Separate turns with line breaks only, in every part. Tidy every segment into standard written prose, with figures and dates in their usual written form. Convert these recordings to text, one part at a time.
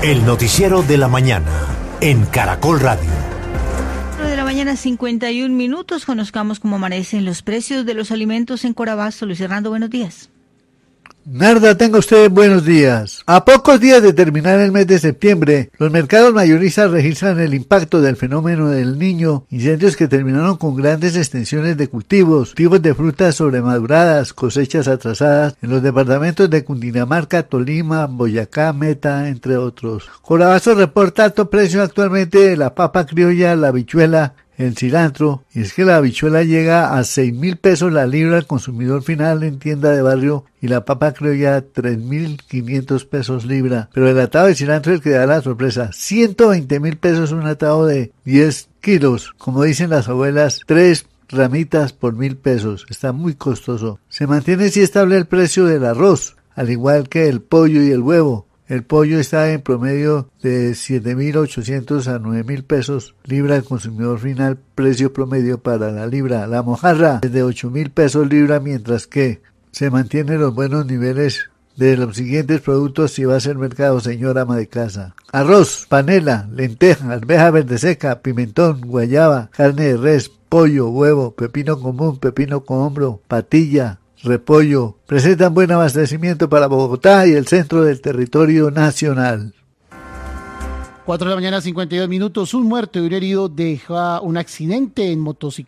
El noticiero de la mañana en Caracol Radio.
De la mañana, 51 minutos. Conozcamos cómo amanecen los precios de los alimentos en Corabasto. Luis Hernando, buenos días.
Narda, tenga usted buenos días. A pocos días de terminar el mes de septiembre, los mercados mayoristas registran el impacto del fenómeno del Niño, incendios que terminaron con grandes extensiones de cultivos, tipos de frutas sobremaduradas, cosechas atrasadas en los departamentos de Cundinamarca, Tolima, Boyacá, Meta, entre otros. Corabasto reporta alto precio actualmente de la papa criolla, la habichuela, el cilantro, y es que la habichuela llega a 6.000 pesos la libra al consumidor final en tienda de barrio y la papa criolla 3.500 pesos libra, pero el atado de cilantro es el que da la sorpresa, 120.000 pesos un atado de 10 kilos, como dicen las abuelas, 3 ramitas por 1.000 pesos, está muy costoso. Se mantiene así estable el precio del arroz, al igual que el pollo y el huevo. El pollo está en promedio de 7.800 a 9.000 pesos libra al consumidor final, precio promedio para la libra. La mojarra es de 8.000 pesos libra, mientras que se mantienen los buenos niveles de los siguientes productos si va a ser mercado, señora ama de casa. Arroz, panela, lenteja, arveja verde seca, pimentón, guayaba, carne de res, pollo, huevo, pepino común, pepino con hombro, patilla, repollo, presentan buen abastecimiento para Bogotá y el centro del territorio nacional.
4 de la mañana, 52 minutos. Un muerto y un herido deja un accidente en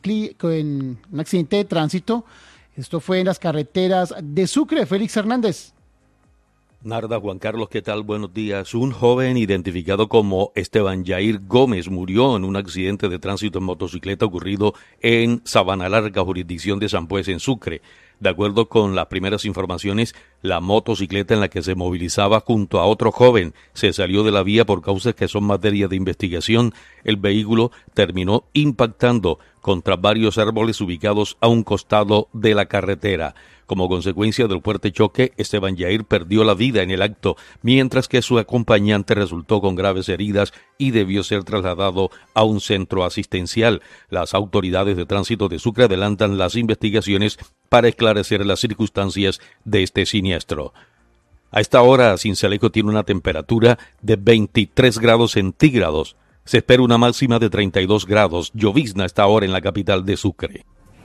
un accidente de tránsito. Esto fue en las carreteras de Sucre. Félix Hernández.
Narda, Juan Carlos, ¿qué tal? Buenos días. Un joven identificado como Esteban Yair Gómez murió en un accidente de tránsito en motocicleta ocurrido en Sabana Larga, jurisdicción de San Pues, en Sucre. De acuerdo con las primeras informaciones, la motocicleta en la que se movilizaba junto a otro joven se salió de la vía por causas que son materia de investigación. El vehículo terminó impactando contra varios árboles ubicados a un costado de la carretera. Como consecuencia del fuerte choque, Esteban Yair perdió la vida en el acto, mientras que su acompañante resultó con graves heridas y debió ser trasladado a un centro asistencial. Las autoridades de tránsito de Sucre adelantan las investigaciones para esclarecer las circunstancias de este siniestro. A esta hora, Sincelejo tiene una temperatura de 23 grados centígrados. Se espera una máxima de 32 grados. Llovizna a esta hora en la capital de Sucre.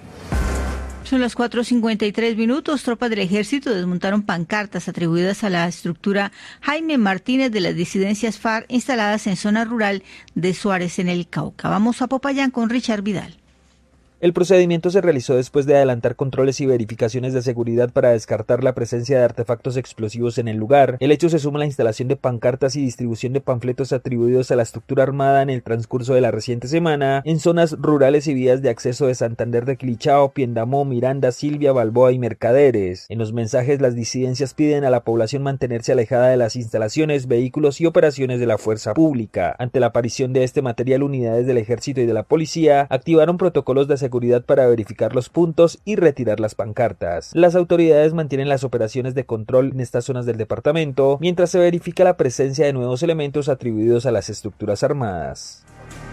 Son las 4:53 minutos. Tropas del ejército desmontaron pancartas atribuidas a la estructura Jaime Martínez de las disidencias FARC instaladas en zona rural de Suárez, en el Cauca. Vamos a Popayán con Richard Vidal.
El procedimiento se realizó después de adelantar controles y verificaciones de seguridad para descartar la presencia de artefactos explosivos en el lugar. El hecho se suma a la instalación de pancartas y distribución de panfletos atribuidos a la estructura armada en el transcurso de la reciente semana en zonas rurales y vías de acceso de Santander de Quilichao, Piendamó, Miranda, Silvia, Balboa y Mercaderes. En los mensajes, las disidencias piden a la población mantenerse alejada de las instalaciones, vehículos y operaciones de la fuerza pública. Ante la aparición de este material, unidades del ejército y de la policía activaron protocolos de seguridad para verificar los puntos y retirar las pancartas. Las autoridades mantienen las operaciones de control en estas zonas del departamento, mientras se verifica la presencia de nuevos elementos atribuidos a las estructuras armadas.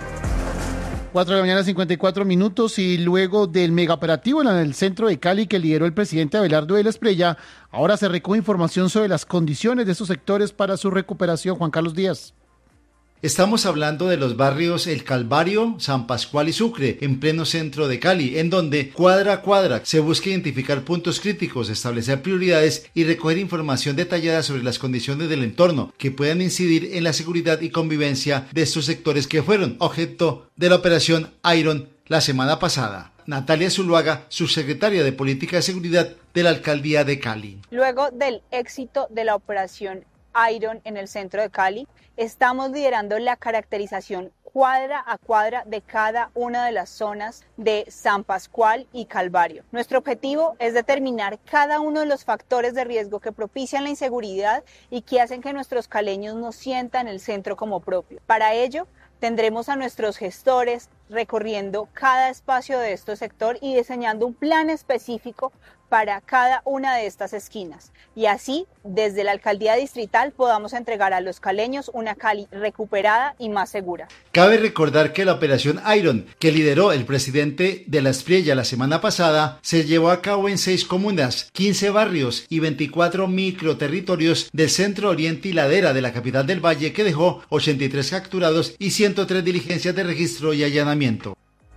4 de la mañana, 54 minutos, y luego del megaoperativo en el centro de Cali que lideró el presidente Abelardo de la Espriella, ahora se recoge información sobre las condiciones de estos sectores para su recuperación. Juan Carlos Díaz.
Estamos hablando de los barrios El Calvario, San Pascual y Sucre, en pleno centro de Cali, en donde cuadra a cuadra se busca identificar puntos críticos, establecer prioridades y recoger información detallada sobre las condiciones del entorno que puedan incidir en la seguridad y convivencia de estos sectores que fueron objeto de la operación Iron la semana pasada. Natalia Zuluaga, subsecretaria de Política de Seguridad de la Alcaldía de Cali.
Luego del éxito de la operación Iron en el centro de Cali, estamos liderando la caracterización cuadra a cuadra de cada una de las zonas de San Pascual y Calvario. Nuestro objetivo es determinar cada uno de los factores de riesgo que propician la inseguridad y que hacen que nuestros caleños no sientan el centro como propio. Para ello, Tendremos a nuestros gestores recorriendo cada espacio de este sector y diseñando un plan específico para cada una de estas esquinas. Y así, desde la alcaldía distrital, podamos entregar a los caleños una Cali recuperada y más segura.
Cabe recordar que la operación Iron, que lideró el presidente de la Espriella la semana pasada, se llevó a cabo en 6 comunas, 15 barrios y 24 microterritorios del centro, oriente y ladera de la capital del Valle, que dejó 83 capturados y 103 diligencias de registro y allanamiento.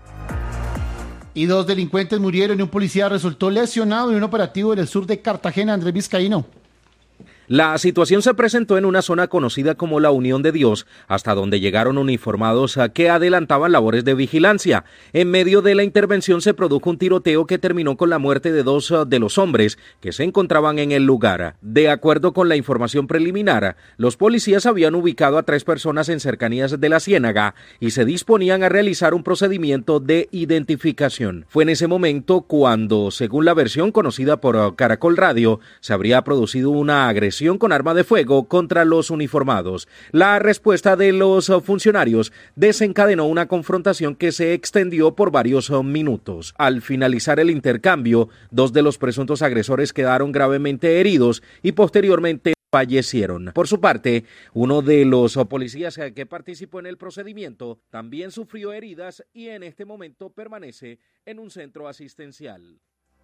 Y 2 delincuentes murieron y un policía resultó lesionado en un operativo en el sur de Cartagena. Andrés Vizcaíno.
La situación se presentó en una zona conocida como la Unión de Dios, hasta donde llegaron uniformados que adelantaban labores de vigilancia. En medio de la intervención se produjo un tiroteo que terminó con la muerte de 2 de los hombres que se encontraban en el lugar. De acuerdo con la información preliminar, los policías habían ubicado a 3 personas en cercanías de la Ciénaga y se disponían a realizar un procedimiento de identificación. Fue en ese momento cuando, según la versión conocida por Caracol Radio, se habría producido una agresión con arma de fuego contra los uniformados. La respuesta de los funcionarios desencadenó una confrontación que se extendió por varios minutos. Al finalizar el intercambio, 2 de los presuntos agresores quedaron gravemente heridos y posteriormente fallecieron. Por su parte, uno de los policías que participó en el procedimiento también sufrió heridas y en este momento permanece en un centro asistencial.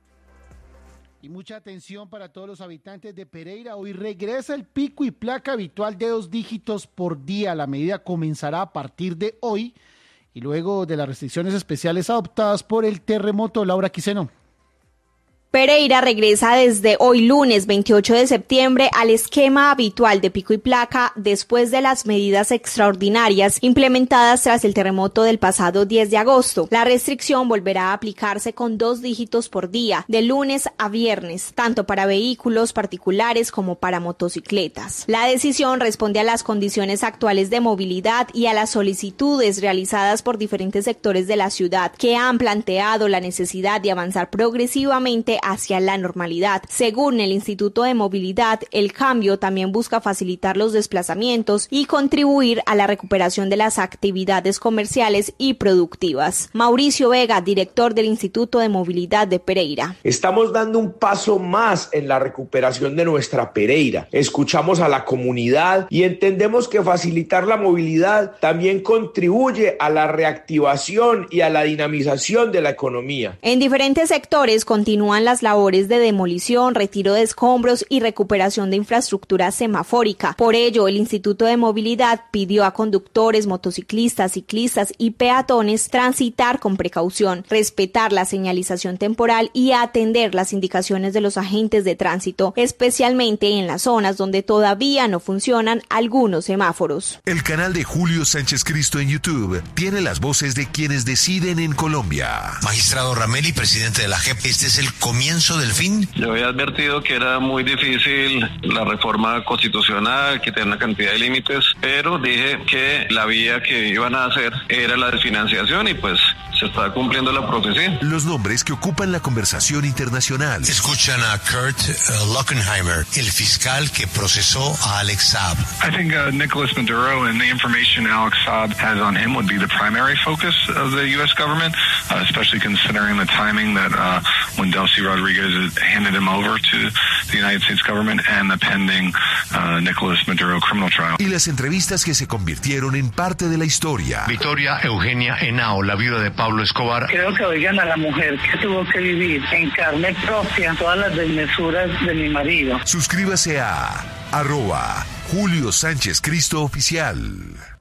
Y mucha atención para todos los habitantes de Pereira. Hoy regresa el pico y placa habitual de 2 dígitos por día. La medida comenzará a partir de hoy y luego de las restricciones especiales adoptadas por el terremoto. Laura Quiseno.
Pereira regresa desde hoy lunes 28 de septiembre al esquema habitual de pico y placa después de las medidas extraordinarias implementadas tras el terremoto del pasado 10 de agosto. La restricción volverá a aplicarse con 2 dígitos por día, de lunes a viernes, tanto para vehículos particulares como para motocicletas. La decisión responde a las condiciones actuales de movilidad y a las solicitudes realizadas por diferentes sectores de la ciudad que han planteado la necesidad de avanzar progresivamente hacia la normalidad. Según el Instituto de Movilidad, el cambio también busca facilitar los desplazamientos y contribuir a la recuperación de las actividades comerciales y productivas. Mauricio Vega, director del Instituto de Movilidad de Pereira.
Estamos dando un paso más en la recuperación de nuestra Pereira. Escuchamos a la comunidad y entendemos que facilitar la movilidad también contribuye a la reactivación y a la dinamización de la economía.
En diferentes sectores continúan las labores de demolición, retiro de escombros y recuperación de infraestructura semafórica. Por ello, el Instituto de Movilidad pidió a conductores, motociclistas, ciclistas y peatones transitar con precaución, respetar la señalización temporal y atender las indicaciones de los agentes de tránsito, especialmente en las zonas donde todavía no funcionan algunos semáforos.
El canal de Julio Sánchez Cristo en YouTube tiene las voces de quienes deciden en Colombia.
Magistrado Ramelli, presidente de la JEP, este es el comienzo del fin.
Yo había advertido que era muy difícil la reforma constitucional, que tenía una cantidad de límites, pero dije que la vía que iban a hacer era la desfinanciación y pues se está cumpliendo la profecía.
Los nombres que ocupan la conversación internacional.
Escuchan a Kurt Lockenheimer, el fiscal que procesó a Alex Saab.
I think Nicolas Maduro and the information Alex Saab has on him would be the primary focus of the U.S. government, especially considering the timing that when Delcy Rodriguez handed him over to the United States government and the pending Nicolas Maduro criminal trial.
Y las entrevistas que se convirtieron en parte de la historia.
Victoria Eugenia Henao, la viuda de Pablo Escobar.
Creo que oigan a la mujer que tuvo que vivir en carne propia todas las desmesuras de mi marido.
Suscríbase a @Julio Sánchez Cristo Oficial.